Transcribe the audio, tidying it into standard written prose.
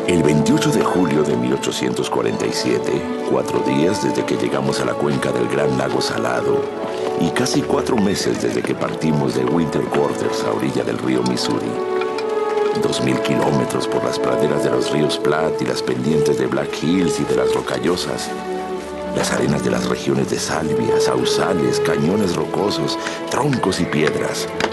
El 28 de julio de 1847, 4 días desde que llegamos a la cuenca del Gran Lago Salado y casi 4 meses desde que partimos de Winter Quarters a orilla del río Missouri. 2000 kilómetros por las praderas de los ríos Platte y las pendientes de Black Hills y de las Rocallosas, las arenas de las regiones de salvia, sausales, cañones rocosos, troncos y piedras,